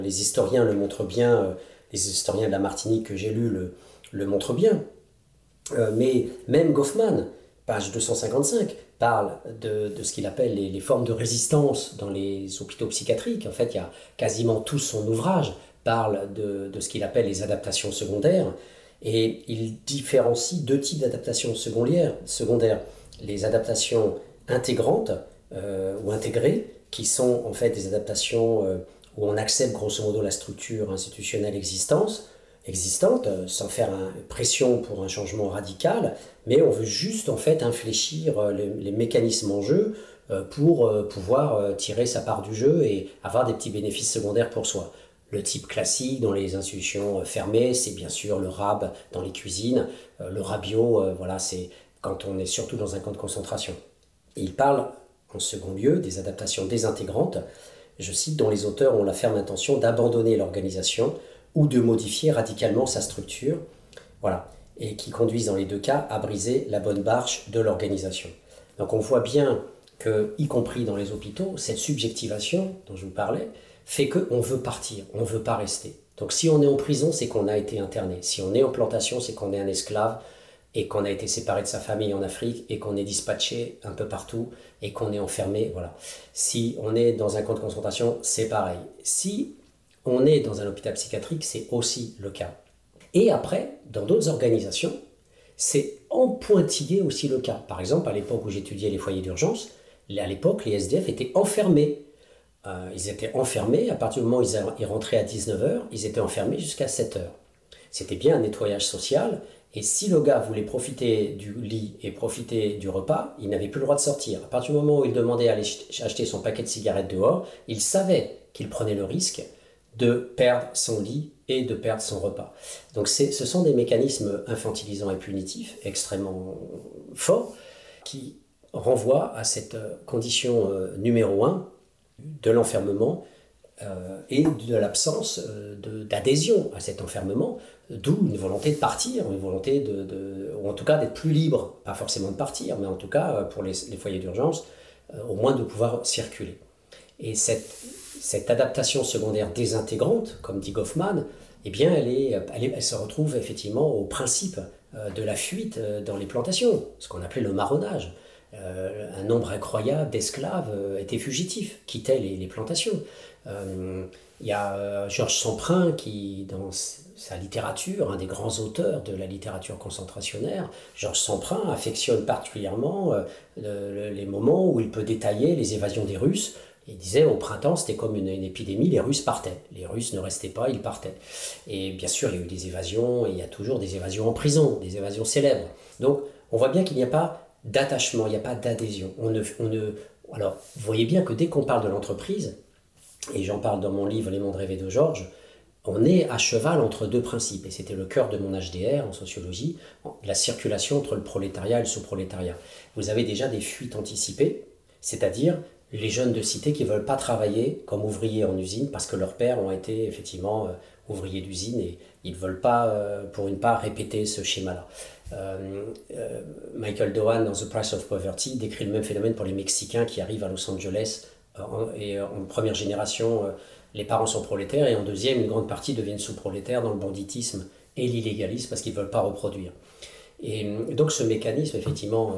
Les historiens le montrent bien, les historiens de la Martinique que j'ai lus le montrent bien. Mais même Goffman, page 255, parle de ce qu'il appelle les formes de résistance dans les hôpitaux psychiatriques. En fait, il y a quasiment tout son ouvrage parle de ce qu'il appelle les adaptations secondaires. Et il différencie deux types d'adaptations secondaires. Les adaptations intégrantes ou intégrées, qui sont en fait des adaptations où on accepte grosso modo la structure institutionnelle existante, sans faire pression pour un changement radical, mais on veut juste en fait infléchir les mécanismes en jeu pour pouvoir tirer sa part du jeu et avoir des petits bénéfices secondaires pour soi. Le type classique dans les institutions fermées, c'est bien sûr le rab dans les cuisines, le rabio, voilà, c'est quand on est surtout dans un camp de concentration. Et il parle en second lieu des adaptations désintégrantes, je cite, dont les auteurs ont la ferme intention d'abandonner l'organisation ou de modifier radicalement sa structure, voilà, et qui conduisent dans les deux cas à briser la bonne marche de l'organisation. Donc on voit bien que, y compris dans les hôpitaux, cette subjectivation dont je vous parlais, fait qu'on veut partir, on ne veut pas rester. Donc si on est en prison, c'est qu'on a été interné. Si on est en plantation, c'est qu'on est un esclave et qu'on a été séparé de sa famille en Afrique et qu'on est dispatché un peu partout et qu'on est enfermé, voilà. Si on est dans un camp de concentration, c'est pareil. Si on est dans un hôpital psychiatrique, c'est aussi le cas. Et après, dans d'autres organisations, c'est en pointillé aussi le cas. Par exemple, à l'époque où j'étudiais les foyers d'urgence, à l'époque, les SDF étaient enfermés. Ils étaient enfermés, à partir du moment où ils rentraient à 19h, ils étaient enfermés jusqu'à 7h. C'était bien un nettoyage social, et si le gars voulait profiter du lit et profiter du repas, il n'avait plus le droit de sortir. À partir du moment où il demandait à aller acheter son paquet de cigarettes dehors, il savait qu'il prenait le risque de perdre son lit et de perdre son repas. Donc ce sont des mécanismes infantilisants et punitifs extrêmement forts qui renvoient à cette condition numéro 1 de l'enfermement et de l'absence d'adhésion à cet enfermement, d'où une volonté de partir, une volonté ou en tout cas d'être plus libre, pas forcément de partir, mais en tout cas pour les foyers d'urgence, au moins de pouvoir circuler. Et cette adaptation secondaire désintégrante, comme dit Goffman, eh bien elle se retrouve effectivement au principe de la fuite dans les plantations, ce qu'on appelait le marronnage. Un nombre incroyable d'esclaves étaient fugitifs, quittaient les plantations. Il y a Georges Semprin qui, dans sa littérature, un des grands auteurs de la littérature concentrationnaire, Georges Semprin affectionne particulièrement les moments où il peut détailler les évasions des Russes. Il disait au printemps c'était comme une épidémie, les Russes partaient. Les Russes ne restaient pas, ils partaient. Et bien sûr il y a eu des évasions, et il y a toujours des évasions en prison, des évasions célèbres. Donc on voit bien qu'il n'y a pas d'attachement, il n'y a pas d'adhésion. Alors vous voyez bien que dès qu'on parle de l'entreprise, et j'en parle dans mon livre Les mondes rêvés de Georges, on est à cheval entre deux principes, et c'était le cœur de mon HDR en sociologie, la circulation entre le prolétariat et le sous-prolétariat. Vous avez déjà des fuites anticipées, c'est-à-dire les jeunes de cité qui ne veulent pas travailler comme ouvriers en usine parce que leurs pères ont été effectivement ouvriers d'usine et ils ne veulent pas, pour une part, répéter ce schéma-là. Michael Dohan, dans The Price of Poverty, décrit le même phénomène pour les Mexicains qui arrivent à Los Angeles et en première génération, les parents sont prolétaires et en deuxième, une grande partie deviennent sous-prolétaires dans le banditisme et l'illégalisme parce qu'ils ne veulent pas reproduire. Et donc ce mécanisme, effectivement,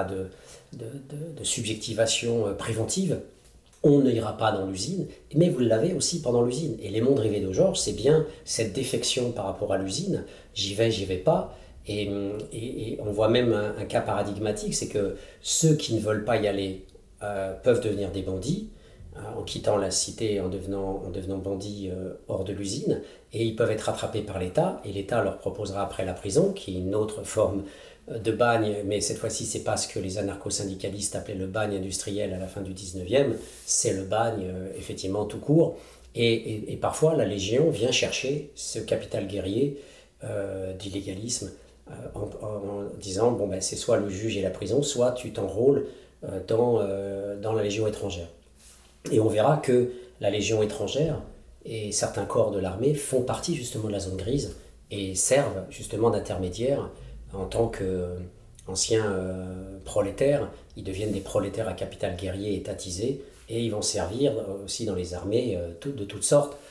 de subjectivation préventive, on n'ira pas dans l'usine, mais vous l'avez aussi pendant l'usine. Et les mondes rêvés de Georges, c'est bien cette défection par rapport à l'usine, j'y vais pas. Et on voit même un cas paradigmatique, c'est que ceux qui ne veulent pas y aller peuvent devenir des bandits, en quittant la cité, en devenant bandits hors de l'usine, et ils peuvent être rattrapés par l'État, et l'État leur proposera après la prison, qui est une autre forme de bagne, mais cette fois-ci c'est pas ce que les anarcho-syndicalistes appelaient le bagne industriel à la fin du 19e, c'est le bagne effectivement tout court, et parfois la Légion vient chercher ce capital guerrier d'illégalisme en disant bon ben c'est soit le juge et la prison, soit tu t'enrôles dans la Légion étrangère. Et on verra que la Légion étrangère et certains corps de l'armée font partie justement de la zone grise et servent justement d'intermédiaires en tant qu'anciens prolétaires. Ils deviennent des prolétaires à capital guerrier étatisé et ils vont servir aussi dans les armées de toutes sortes